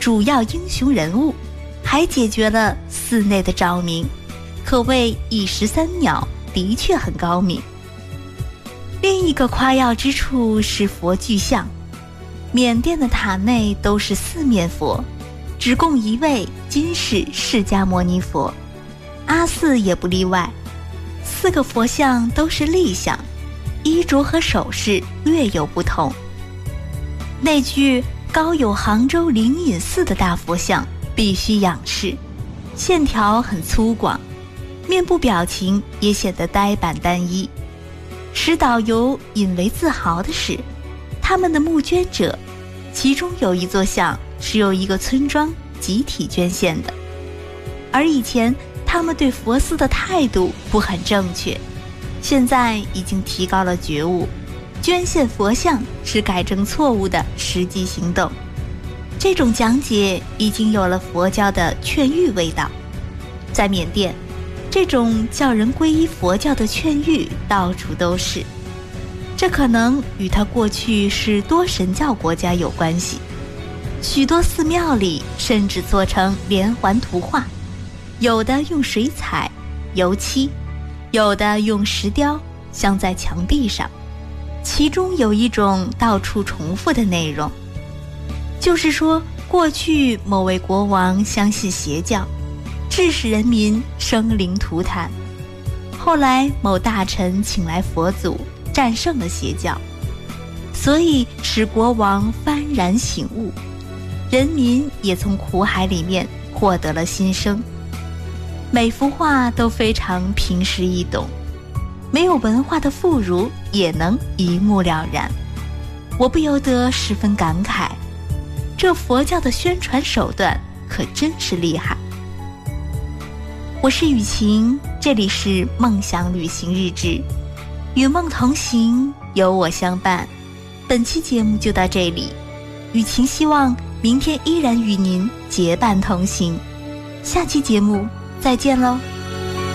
主要英雄人物，还解决了寺内的照明，可谓一石三鸟，的确很高明。另一个夸耀之处是佛具像，缅甸的塔内都是四面佛，只供一位金氏释迦牟尼佛，阿寺也不例外。4个佛像都是立像，衣着和首饰略有不同。那具高有杭州灵隐寺的大佛像必须仰视，线条很粗犷，面部表情也显得呆板单一。使导游引为自豪的是，他们的募捐者，其中有一座像是由一个村庄集体捐献的，而以前他们对佛寺的态度不很正确，现在已经提高了觉悟，捐献佛像是改正错误的实际行动。这种讲解已经有了佛教的劝喻味道。在缅甸，这种叫人皈依佛教的劝喻到处都是，这可能与它过去是多神教国家有关系。许多寺庙里甚至做成连环图画，有的用水彩、油漆，有的用石雕镶在墙壁上，其中有一种到处重复的内容，就是说过去某位国王相信邪教，致使人民生灵涂炭，后来某大臣请来佛祖，战胜了邪教，所以使国王幡然醒悟，人民也从苦海里面获得了新生。每幅画都非常平实易懂，没有文化的妇孺也能一目了然。我不由得十分感慨，这佛教的宣传手段可真是厉害。我是雨晴，这里是梦想旅行日志，与梦同行，有我相伴。本期节目就到这里，雨晴希望明天依然与您结伴同行。下期节目再见喽。